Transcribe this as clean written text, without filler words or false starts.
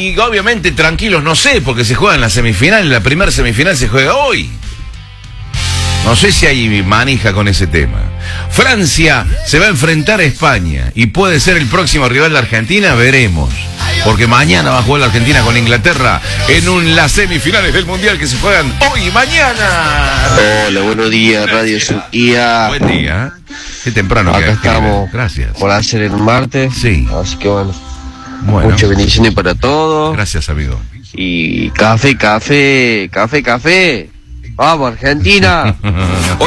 Y obviamente tranquilos, no sé, porque se juegan las semifinales, la primera semifinal se juega hoy. No sé si hay manija con ese tema. Francia se va a enfrentar a España y puede ser el próximo rival de Argentina, veremos. Porque mañana va a jugar la Argentina con Inglaterra en las semifinales del Mundial que se juegan hoy y mañana. Hola, buenos días, Radio Suquía. Buen día. Qué temprano Acá que estamos. Gracias. Por hacer el martes. Sí. Así que bueno. Bueno. Muchas bendiciones para todos. Gracias, amigo. Y café. Vamos, Argentina.